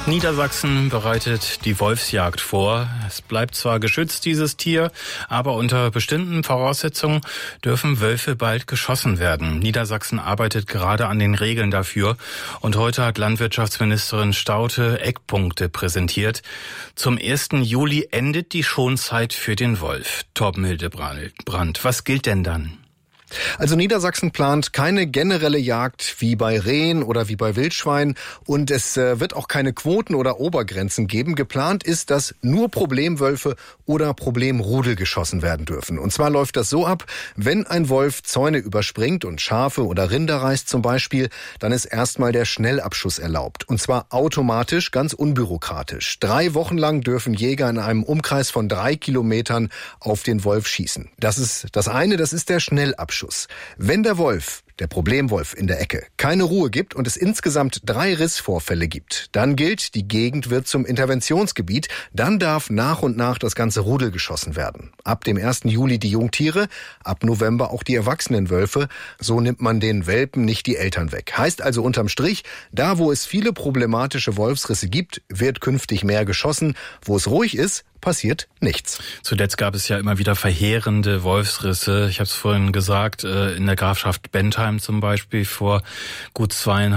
Niedersachsen bereitet die Wolfsjagd vor. Es bleibt zwar geschützt, dieses Tier, aber unter bestimmten Voraussetzungen dürfen Wölfe bald geschossen werden. Niedersachsen arbeitet gerade an den Regeln dafür. Und heute hat Landwirtschaftsministerin Staudte Eckpunkte präsentiert. Zum 1. Juli endet die Schonzeit für den Wolf. Torben Hildebrand, was gilt denn dann? Also Niedersachsen plant keine generelle Jagd wie bei Rehen oder wie bei Wildschweinen und es wird auch keine Quoten oder Obergrenzen geben. Geplant ist, dass nur Problemwölfe oder Problemrudel geschossen werden dürfen. Und zwar läuft das so ab, wenn ein Wolf Zäune überspringt und Schafe oder Rinder reißt zum Beispiel, dann ist erstmal der Schnellabschuss erlaubt. Und zwar automatisch, ganz unbürokratisch. 3 Wochen lang dürfen Jäger in einem Umkreis von 3 Kilometern auf den Wolf schießen. Das ist das eine, das ist der Schnellabschuss. Wenn der Wolf, der Problemwolf in der Ecke, keine Ruhe gibt und es insgesamt 3 Rissvorfälle gibt, dann gilt, die Gegend wird zum Interventionsgebiet. Dann darf nach und nach das ganze Rudel geschossen werden. Ab dem 1. Juli die Jungtiere, ab November auch die erwachsenen Wölfe. So nimmt man den Welpen nicht die Eltern weg. Heißt also unterm Strich, da wo es viele problematische Wolfsrisse gibt, wird künftig mehr geschossen. Wo es ruhig ist, passiert nichts. Zuletzt gab es ja immer wieder verheerende Wolfsrisse. Ich habe es vorhin gesagt, in der Grafschaft Bentheim zum Beispiel vor gut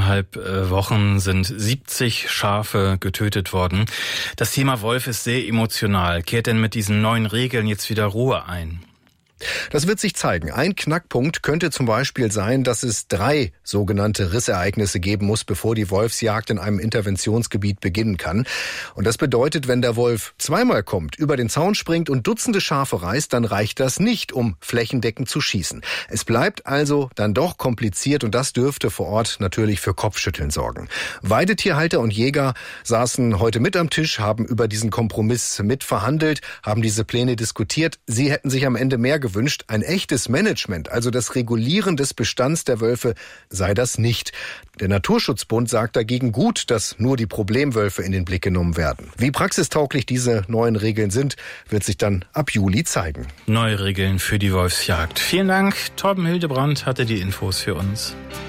2,5 Wochen sind 70 Schafe getötet worden. Das Thema Wolf ist sehr emotional. Kehrt denn mit diesen neuen Regeln jetzt wieder Ruhe ein? Das wird sich zeigen. Ein Knackpunkt könnte zum Beispiel sein, dass es 3 sogenannte Rissereignisse geben muss, bevor die Wolfsjagd in einem Interventionsgebiet beginnen kann. Und das bedeutet, wenn der Wolf zweimal kommt, über den Zaun springt und Dutzende Schafe reißt, dann reicht das nicht, um flächendeckend zu schießen. Es bleibt also dann doch kompliziert und das dürfte vor Ort natürlich für Kopfschütteln sorgen. Weidetierhalter und Jäger saßen heute mit am Tisch, haben über diesen Kompromiss mitverhandelt, haben diese Pläne diskutiert. Sie hätten sich am Ende mehr gewünscht. Ein echtes Management, also das Regulieren des Bestands der Wölfe, sei das nicht. Der Naturschutzbund sagt dagegen gut, dass nur die Problemwölfe in den Blick genommen werden. Wie praxistauglich diese neuen Regeln sind, wird sich dann ab Juli zeigen. Neue Regeln für die Wolfsjagd. Vielen Dank. Torben Hildebrand hatte die Infos für uns.